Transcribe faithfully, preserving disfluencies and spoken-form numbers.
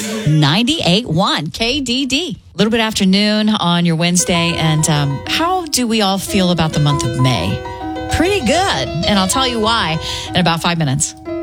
ninety-eight point one K D D. A little bit after noon on your Wednesday. And um, how do we all feel about the month of May? Pretty good. And I'll tell you why in about five minutes.